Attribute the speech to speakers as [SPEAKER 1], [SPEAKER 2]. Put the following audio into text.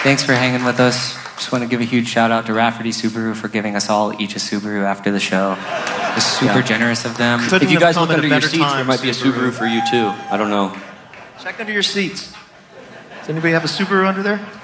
[SPEAKER 1] Thanks for hanging with us. Just want to give a huge shout out to Rafferty Subaru for giving us all each a Subaru after the show. It's super generous of them.
[SPEAKER 2] If you guys look under your seats, there might be a Subaru for you too. I don't know.
[SPEAKER 3] Check under your seats. Does anybody have a Subaru under there?